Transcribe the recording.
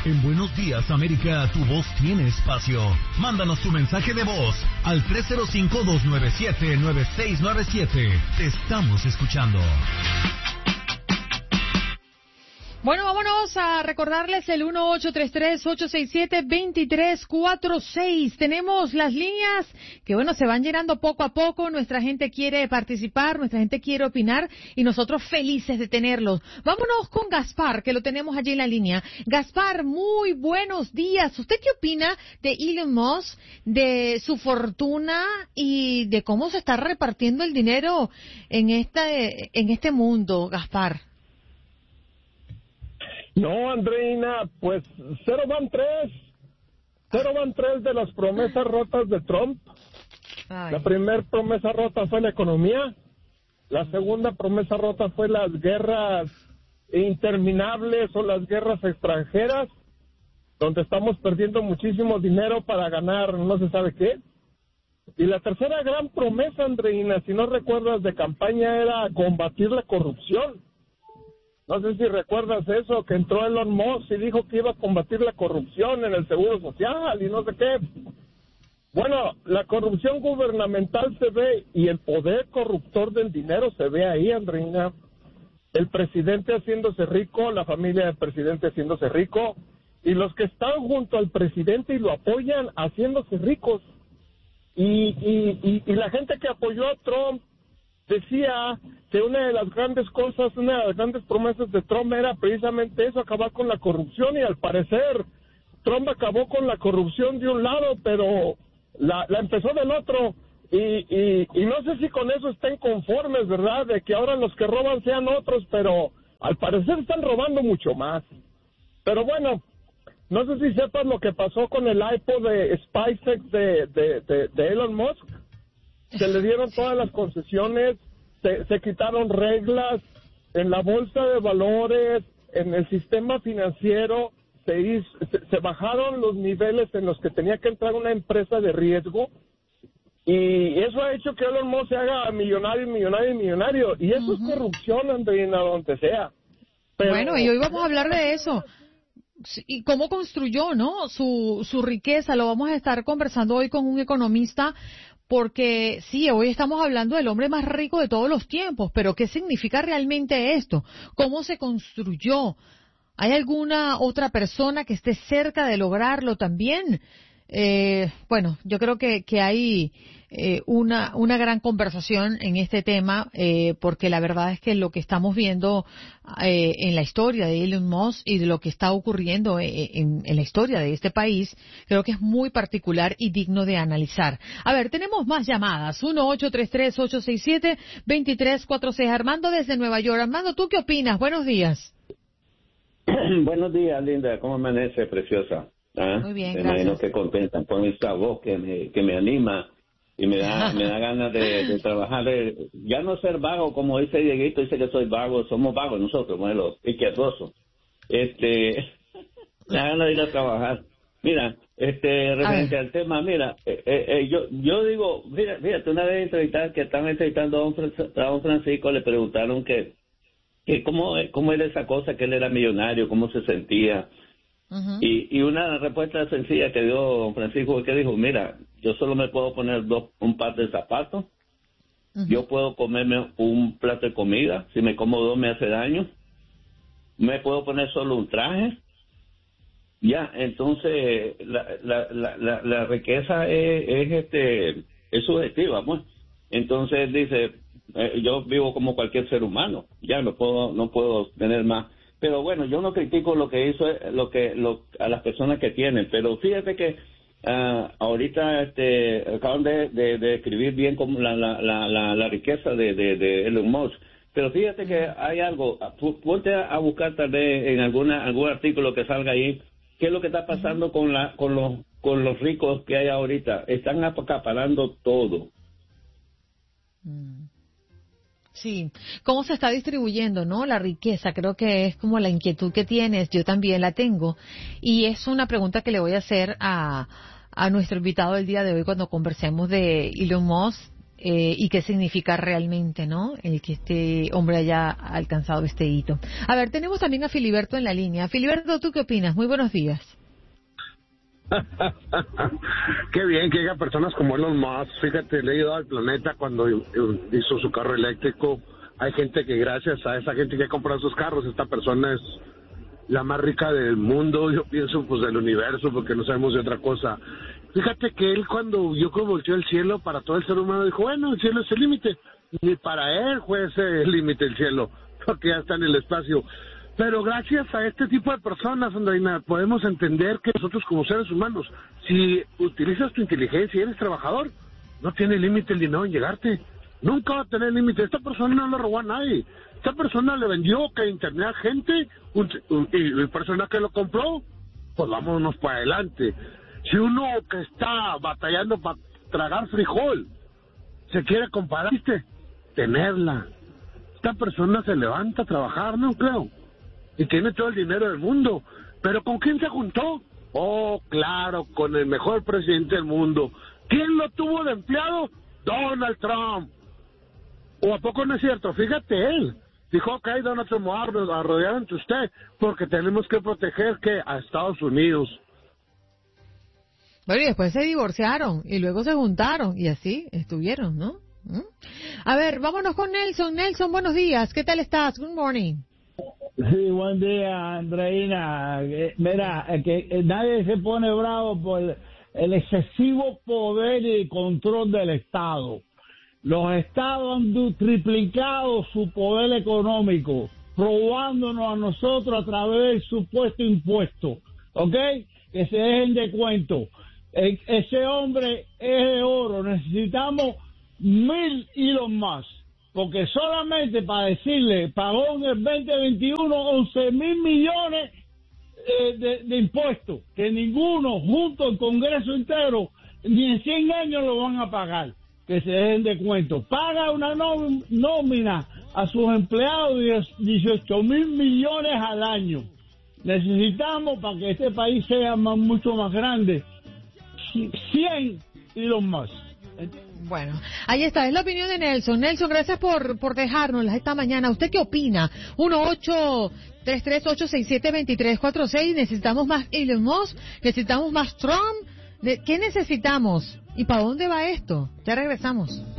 En Buenos Días, América, tu voz tiene espacio. Mándanos tu mensaje de voz al 305-297-9697. Te estamos escuchando. Bueno, vámonos a recordarles el 1833-867-2346. Tenemos las líneas que, bueno, se van llenando poco a poco. Nuestra gente quiere participar, nuestra gente quiere opinar y nosotros felices de tenerlos. Vámonos con Gaspar, que lo tenemos allí en la línea. Gaspar, muy buenos días. ¿Usted qué opina de Elon Musk, de su fortuna y de cómo se está repartiendo el dinero en este mundo, Gaspar? No, Andreina, pues cero van tres de las promesas rotas de Trump. Ay. La primera promesa rota fue la economía, la segunda promesa rota fue las guerras interminables o las guerras extranjeras, donde estamos perdiendo muchísimo dinero para ganar no se sabe qué. Y la tercera gran promesa, Andreina, si no recuerdas, de campaña era combatir la corrupción. No sé si recuerdas eso, que entró Elon Musk y dijo que iba a combatir la corrupción en el Seguro Social y no sé qué. Bueno, la corrupción gubernamental se ve y el poder corruptor del dinero se ve ahí, Andreina. El presidente haciéndose rico, la familia del presidente haciéndose rico y los que están junto al presidente y lo apoyan haciéndose ricos. Y la gente que apoyó a Trump decía que una de las grandes cosas, una de las grandes promesas de Trump era precisamente eso, acabar con la corrupción, y al parecer Trump acabó con la corrupción de un lado, pero la empezó del otro, y no sé si con eso estén conformes, ¿verdad?, de que ahora los que roban sean otros, pero al parecer están robando mucho más. Pero bueno, no sé si sepas lo que pasó con el iPod de SpaceX de Elon Musk. Se le dieron todas las concesiones, se quitaron reglas en la bolsa de valores, en el sistema financiero, se bajaron los niveles en los que tenía que entrar una empresa de riesgo, y eso ha hecho que Elon Musk se haga millonario, y eso es corrupción, Andreina, donde sea. Pero... Bueno, y hoy vamos a hablar de eso. Y cómo construyó, ¿no?, su riqueza. Lo vamos a estar conversando hoy con un economista, porque sí, hoy estamos hablando del hombre más rico de todos los tiempos, pero ¿qué significa realmente esto? ¿Cómo se construyó? ¿Hay alguna otra persona que esté cerca de lograrlo también? Bueno, yo creo que hay una gran conversación en este tema, porque la verdad es que lo que estamos viendo en la historia de Elon Musk y de lo que está ocurriendo en la historia de este país, creo que es muy particular y digno de analizar. A ver, tenemos más llamadas. 1-833-867-2346. Armando desde Nueva York. Armando, ¿tú qué opinas? Buenos días. Buenos días, Linda. ¿Cómo amanece, preciosa? Muy bien, me gracias. imagino que contenta con esta voz que me anima y me da ganas de trabajar, ya no ser vago, como dice Dieguito, dice que soy vago, somos vagos nosotros, bueno, izquierdosos. Me da ganas de ir a trabajar. Mira, referente al tema, mira, yo digo, fíjate, una vez que estaban entrevistando a don Francisco, le preguntaron que cómo era esa cosa, que él era millonario, cómo se sentía. Y una respuesta sencilla que dio don Francisco es que dijo, mira, yo solo me puedo poner un par de zapatos, yo puedo comerme un plato de comida, si me como dos me hace daño, me puedo poner solo un traje, ya, entonces la riqueza es subjetiva, pues. Entonces dice, yo vivo como cualquier ser humano, ya no puedo tener más. Pero bueno, yo no critico lo que hizo, a las personas que tienen, pero fíjate que ahorita acaban de escribir bien como la riqueza de Elon Musk, pero fíjate que hay algo, ponte a buscar tal vez en algún artículo que salga ahí, qué es lo que está pasando con los ricos que hay ahorita. Están acaparando todo. Sí, cómo se está distribuyendo, ¿no?, la riqueza. Creo que es como la inquietud que tienes, yo también la tengo, y es una pregunta que le voy a hacer a nuestro invitado del día de hoy cuando conversemos de Elon Musk, y qué significa realmente, ¿no? El que este hombre haya alcanzado este hito. A ver, tenemos también a Filiberto en la línea. Filiberto, ¿tú qué opinas? Muy buenos días. Qué bien que haya personas como Elon Musk. Fíjate, le he ayudado al planeta cuando hizo su carro eléctrico. Hay gente que gracias a esa gente que ha comprado sus carros, esta persona es la más rica del mundo, yo pienso pues del universo, porque no sabemos de otra cosa. Fíjate que él cuando vio que volteó el cielo para todo el ser humano, dijo, bueno, el cielo es el límite. Ni para él fue ese límite el cielo, porque ya está en el espacio. Pero gracias a este tipo de personas, Andreina, podemos entender que nosotros como seres humanos, si utilizas tu inteligencia y eres trabajador, no tiene límite el dinero en llegarte. Nunca va a tener límite. Esta persona no le robó a nadie. Esta persona le vendió que internet a gente y persona que lo compró, pues vámonos para adelante. Si uno que está batallando para tragar frijol se quiere comparar, ¿viste? Tenerla. Esta persona se levanta a trabajar, no creo, y tiene todo el dinero del mundo. ¿Pero con quién se juntó? Oh, claro, con el mejor presidente del mundo. ¿Quién lo tuvo de empleado? Donald Trump. ¿O a poco no es cierto? Fíjate él. Dijo, ok, Donald Trump, a rodear entre usted, porque tenemos que proteger que a Estados Unidos. Bueno, y después se divorciaron y luego se juntaron y así estuvieron, ¿no? A ver, vámonos con Nelson. Nelson, buenos días. ¿Qué tal estás? Good morning. Sí, buen día, Andreina. Mira, que nadie se pone bravo por el excesivo poder y control del Estado. Los estados han triplicado su poder económico, robándonos a nosotros a través del supuesto impuesto, ¿ok? Que se dejen de cuento. Ese hombre es de oro, necesitamos 1000 Elon Musk, porque solamente para decirle, pagó en el 2021 11,000 millones de impuestos, que ninguno, junto al Congreso entero, ni en 100 años lo van a pagar. Que se dejen de cuento. Paga una nómina a sus empleados de 18,000 millones al año. Necesitamos, para que este país sea mucho más grande, 100 Elon Musk. Bueno, ahí está, es la opinión de Nelson. Nelson, gracias por dejárnosla esta mañana. ¿Usted qué opina? 1-833-867-2346. ¿Necesitamos más Elon Musk? ¿Necesitamos más Trump? ¿Qué necesitamos? ¿Y para dónde va esto? Ya regresamos.